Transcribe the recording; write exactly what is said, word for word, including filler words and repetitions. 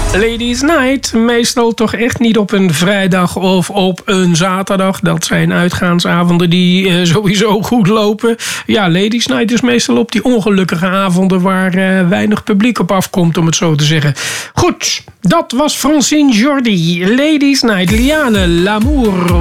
Ladies Night, meestal toch echt niet op een vrijdag of op een zaterdag. Dat zijn uitgaansavonden die uh, sowieso goed lopen. Ja, Ladies Night is meestal op die ongelukkige avonden waar uh, weinig publiek op afkomt, om het zo te zeggen. Goed, dat was Francine Jordi. Ladies Night, Liane, L'amour.